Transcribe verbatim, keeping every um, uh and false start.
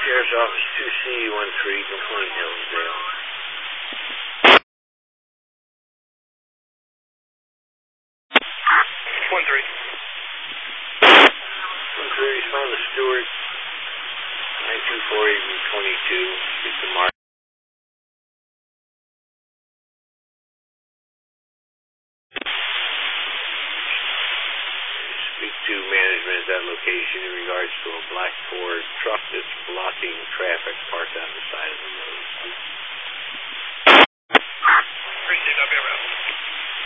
Sheriff's Office two C one three, complaint Hillsdale. one three. one three, respond to Stewart. nine two four eight twenty-two, speak to Mark. Speak to management at that location in regards to a black Ford truck that's blocking traffic parked on the side of the road.